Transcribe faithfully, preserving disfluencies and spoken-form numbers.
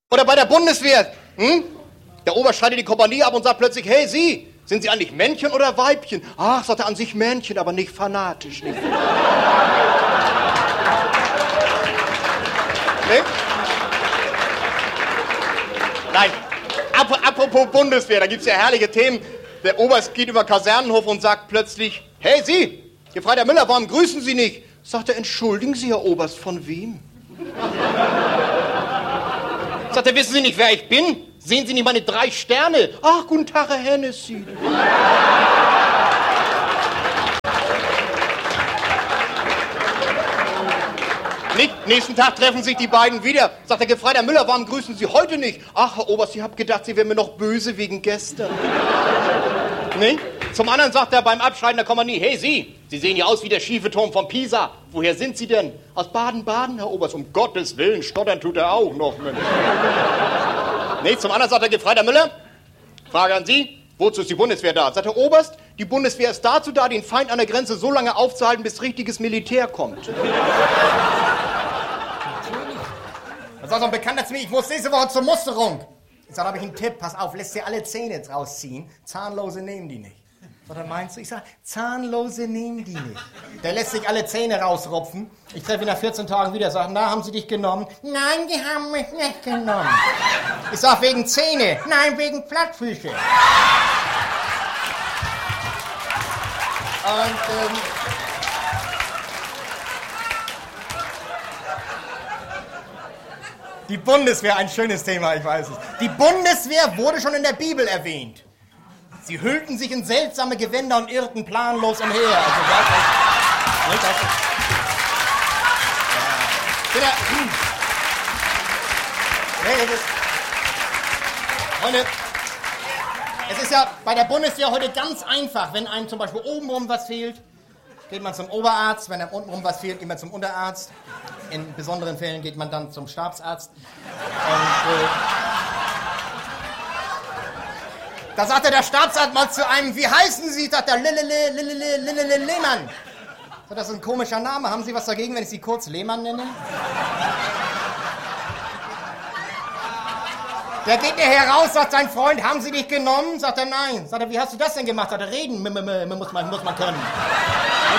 Oder bei der Bundeswehr. Hm? Der Oberst schneidet die Kompanie ab und sagt plötzlich, hey Sie, sind Sie eigentlich Männchen oder Weibchen? Ach, sagt er, an sich Männchen, aber nicht fanatisch. Nicht nee? Nein, apropos Bundeswehr, da gibt es ja herrliche Themen. Der Oberst geht über den Kasernenhof und sagt plötzlich, hey Sie, Gefreiter Müller, warum grüßen Sie nicht? Sagt er, entschuldigen Sie, Herr Oberst, von wem? Sagt er, wissen Sie nicht, wer ich bin? Sehen Sie nicht meine drei Sterne? Ach, guten Tag, Herr Hennessy. Nächsten Tag treffen sich die beiden wieder. Sagt der Gefreiter Müller, warum grüßen Sie heute nicht? Ach, Herr Oberst, ich hab gedacht, Sie wären mir noch böse wegen gestern. Nee? Zum anderen sagt er beim Abscheiden der Kompanie, hey Sie, Sie sehen ja aus wie der schiefe Turm von Pisa. Woher sind Sie denn? Aus Baden-Baden, Herr Oberst. Um Gottes Willen, stottern tut er auch noch. Mensch. Nee, zum anderen sagt der Gefreiter Müller, Frage an Sie, wozu ist die Bundeswehr da? Sagt der Oberst, die Bundeswehr ist dazu da, den Feind an der Grenze so lange aufzuhalten, bis richtiges Militär kommt. Das ist auch so ein Bekannter zu mir, ich muss nächste Woche zur Musterung. Ich sage, da habe ich einen Tipp, pass auf, lässt dir alle Zähne rausziehen, Zahnlose nehmen die nicht. Was meinst du? Ich sage, Zahnlose nehmen die nicht. Der lässt sich alle Zähne rausrupfen. Ich treffe ihn nach vierzehn Tagen wieder, sage, na, haben sie dich genommen? Nein, die haben mich nicht genommen. Ich sage, wegen Zähne? Nein, wegen Plattfüße. Und, ähm... die Bundeswehr, ein schönes Thema, ich weiß es. Die Bundeswehr wurde schon in der Bibel erwähnt. Sie hüllten sich in seltsame Gewänder und irrten planlos umher. Also, das ist, nicht, das ist, ja. Hm. Nee, das ist, Freunde, es ist ja bei der Bundeswehr heute ganz einfach, wenn einem zum Beispiel obenrum was fehlt, geht man zum Oberarzt, wenn einem untenrum was fehlt, geht man zum Unterarzt. In besonderen Fällen geht man dann zum Stabsarzt. Und, äh, da sagte der Stabsarzt mal zu einem, wie heißen Sie? Sagt er, Lillele, Lillele, Lillele, Lehmann. Das ist ein komischer Name. Haben Sie was dagegen, wenn ich Sie kurz Lehmann nenne? Der geht nachher raus, sagt sein Freund, haben Sie dich genommen? Sagt er, nein. Sagt er, wie hast du das denn gemacht? Sagt er, reden muss man, muss man können.